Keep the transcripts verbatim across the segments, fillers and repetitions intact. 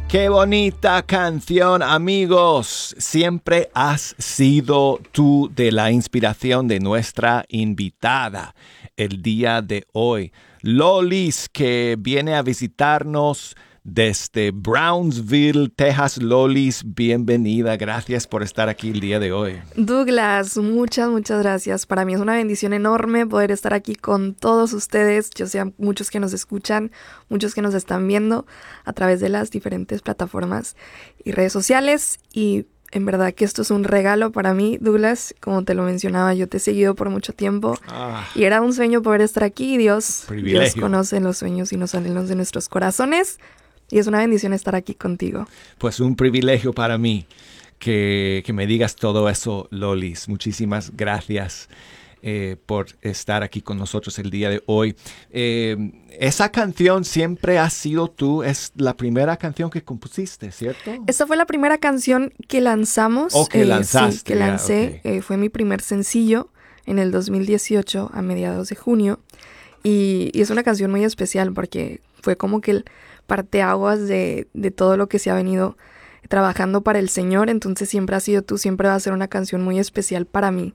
Qué bonita canción, amigos. Siempre has sido tú de la inspiración de nuestra invitada el día de hoy. Lolis, que viene a visitarnos desde Brownsville, Texas. Lolis, bienvenida. Gracias por estar aquí el día de hoy. Douglas, muchas, muchas gracias. Para mí es una bendición enorme poder estar aquí con todos ustedes. Yo sé, muchos que nos escuchan, muchos que nos están viendo a través de las diferentes plataformas y redes sociales. Y en verdad que esto es un regalo para mí, Douglas. Como te lo mencionaba, yo te he seguido por mucho tiempo. Ah, y era un sueño poder estar aquí. Y Dios, Dios conoce los sueños y los anhelos de nuestros corazones. Y es una bendición estar aquí contigo. Pues un privilegio para mí que, que me digas todo eso, Lolis. Muchísimas gracias eh, por estar aquí con nosotros el día de hoy. Eh, esa canción siempre has sido tú. Es la primera canción que compusiste, ¿cierto? Esta fue la primera canción que lanzamos. O que eh, lanzaste. Sí, que lancé. Yeah, okay. eh, fue mi primer sencillo en el dos mil dieciocho, a mediados de junio. Y, y es una canción muy especial porque fue como que el parteaguas de, de todo lo que se ha venido trabajando para el Señor. Entonces siempre ha sido tú, siempre va a ser una canción muy especial para mí.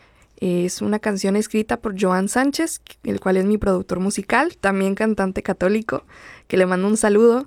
Es una canción escrita por Joan Sánchez, el cual es mi productor musical, también cantante católico, que le mando un saludo.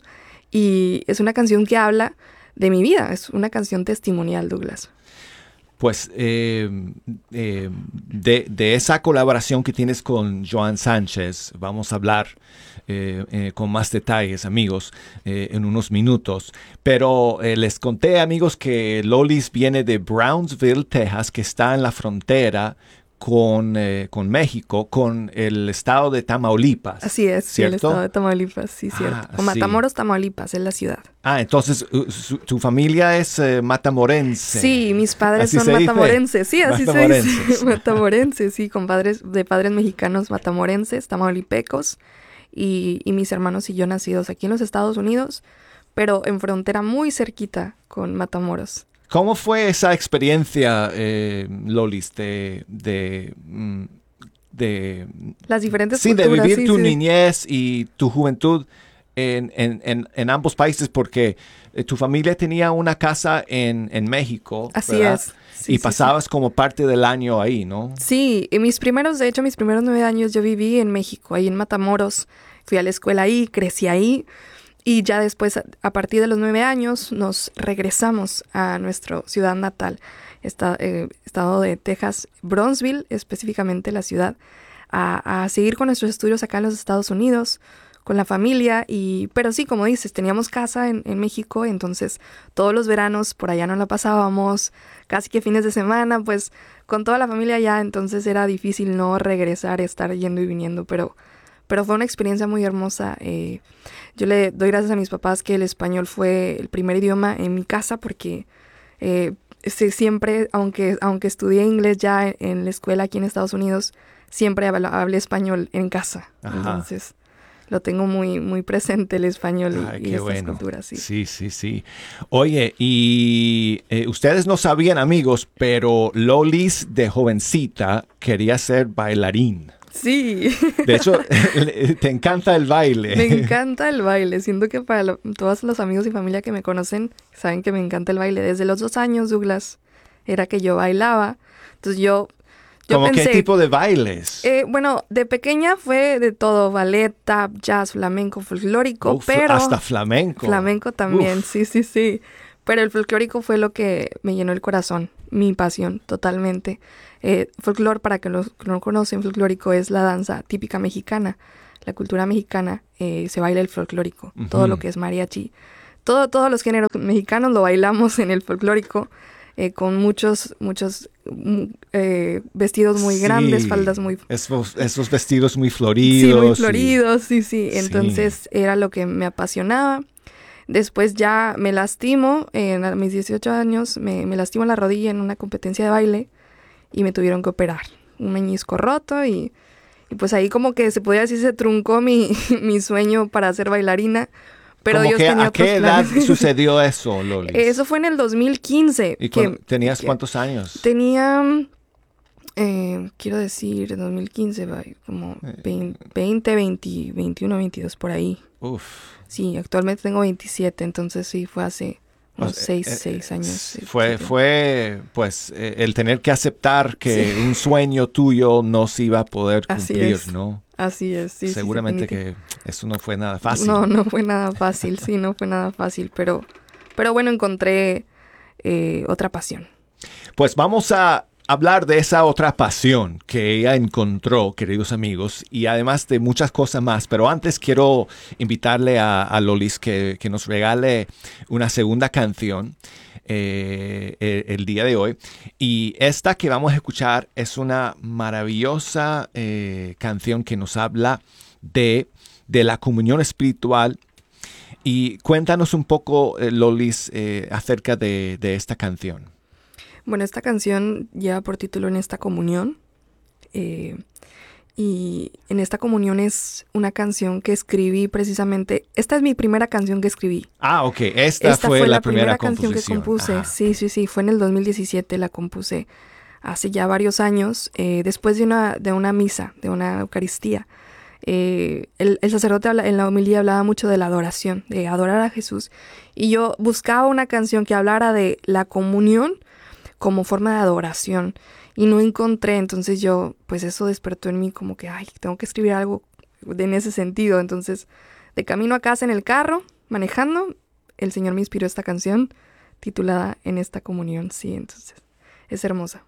Y es una canción que habla de mi vida, es una canción testimonial, Douglas. Pues eh, eh, de, de esa colaboración que tienes con Joan Sánchez, vamos a hablar eh, eh, con más detalles, amigos, eh, en unos minutos. Pero eh, les conté, amigos, que Lolis viene de Brownsville, Texas, que está en la frontera con, eh, con México, con el estado de Tamaulipas. Así es, ¿cierto? Sí, el estado de Tamaulipas, sí, cierto. Ah, con Matamoros, sí. Tamaulipas, es la ciudad. Ah, entonces uh, su, tu familia es uh, matamorense. Sí, mis padres son matamorenses, sí, así se dice. Matamorenses, sí, con padres de padres mexicanos matamorenses, tamaulipecos, y, y mis hermanos y yo nacidos aquí en los Estados Unidos, pero en frontera muy cerquita con Matamoros. ¿Cómo fue esa experiencia, eh, Lolis, de, de, de... Las diferentes sí, culturas. de vivir sí, tu sí. niñez y tu juventud en, en, en, en ambos países? Porque eh, tu familia tenía una casa en, en México, Así ¿verdad? es. Sí, y sí, pasabas sí. como parte del año ahí, ¿no? Sí, y mis primeros, de hecho, mis primeros nueve años yo viví en México, ahí en Matamoros. Fui a la escuela ahí, crecí ahí. Y ya después, a partir de los nueve años, nos regresamos a nuestra ciudad natal, esta, eh, estado de Texas, Brownsville, específicamente la ciudad, a, a seguir con nuestros estudios acá en los Estados Unidos, con la familia. Y pero sí, como dices, teníamos casa en, en México, entonces todos los veranos por allá nos la pasábamos, casi que fines de semana, pues con toda la familia allá, entonces era difícil no regresar, estar yendo y viniendo, pero... Pero fue una experiencia muy hermosa. Eh, yo le doy gracias a mis papás que el español fue el primer idioma en mi casa porque eh, siempre, aunque, aunque estudié inglés ya en, en la escuela aquí en Estados Unidos, siempre hablé, hablé español en casa. Ajá. Entonces lo tengo muy, muy presente el español y, Ay, y qué estas bueno. culturas. Sí, sí, sí. sí. Oye, y eh, ustedes no sabían, amigos, pero Lolis de jovencita quería ser bailarín. Sí. De hecho, te encanta el baile. Me encanta el baile. Siento que para lo, todos los amigos y familia que me conocen saben que me encanta el baile. Desde los dos años, Douglas, era que yo bailaba. Entonces yo, yo ¿Cómo pensé... qué tipo de bailes? Eh, bueno, de pequeña fue de todo. Ballet, tap, jazz, flamenco, folclórico, Uf, pero... hasta flamenco. Flamenco también, Uf. sí, sí, sí. Pero el folclórico fue lo que me llenó el corazón. Mi pasión, totalmente. Eh, folclor, para que los que no conocen, folclórico es la danza típica mexicana. La cultura mexicana eh, se baila el folclórico. Uh-huh. Todo lo que es mariachi. Todo, todos los géneros mexicanos lo bailamos en el folclórico. Eh, con muchos, muchos eh, vestidos muy sí, grandes, faldas muy... Esos, esos vestidos muy floridos. Sí, muy floridos, y... sí, sí. Entonces sí. Era lo que me apasionaba. Después ya me lastimo, en a mis dieciocho años, me, me lastimo la rodilla en una competencia de baile y me tuvieron que operar. Un meñisco roto y, y pues ahí como que se podría decir se truncó mi, mi sueño para ser bailarina. Pero Dios que, tenía ¿A qué planes. edad sucedió eso, Lolis? Eso fue en el dos mil quince. ¿Y que, cu- tenías que cuántos años? Tenía, eh, quiero decir, en dos mil quince, como veinte, veinte, veintiuno, veintidós, por ahí. Uf. Sí, actualmente tengo veintisiete, entonces sí, fue hace unos Pues, seis, eh, seis años. eh, Fue, fue pues, eh, el tener que aceptar que Sí. un sueño tuyo no se iba a poder Así cumplir, es. ¿no? Así es, sí, sí, Seguramente definitivo. que eso no fue nada fácil. No, no fue nada fácil, sí, no fue nada fácil, pero, pero bueno, encontré eh, otra pasión. Pues vamos a hablar de esa otra pasión que ella encontró, queridos amigos, y además de muchas cosas más. Pero antes quiero invitarle a, a Lolis que, que nos regale una segunda canción eh, el, el día de hoy. Y esta que vamos a escuchar es una maravillosa eh, canción que nos habla de, de la comunión espiritual. Y cuéntanos un poco, eh, Lolis, eh, acerca de, de esta canción. Bueno, esta canción lleva por título En esta comunión. Eh, y en esta comunión es una canción que escribí precisamente. Esta es mi primera canción que escribí. Ah, ok. Esta, Esta fue, fue la, la primera, primera canción que composición. compuse. Ajá. Sí, sí, sí. Fue en el dos mil diecisiete, la compuse hace ya varios años, eh, después de una, de una misa, de una Eucaristía. Eh, el, el sacerdote habla, en la homilía hablaba mucho de la adoración, de adorar a Jesús. Y yo buscaba una canción que hablara de la comunión como forma de adoración y no encontré, entonces yo, pues eso despertó en mí como que, ay, tengo que escribir algo de, en ese sentido. Entonces, de camino a casa en el carro, manejando, el Señor me inspiró esta canción titulada En esta comunión, sí, entonces es hermosa.